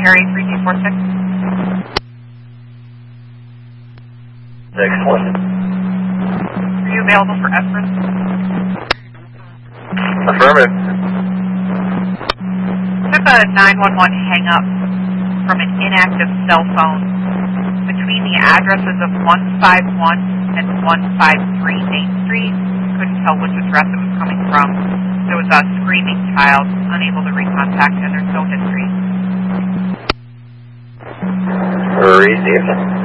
area 3246. 6-1. Are you available for escorts? Affirmative. Took a 911 hang-up from an inactive cell phone between the addresses of 151 and 153 Main Street. Couldn't tell which address it was coming from. There was a screaming child, unable to recontact, and there's no history. Received.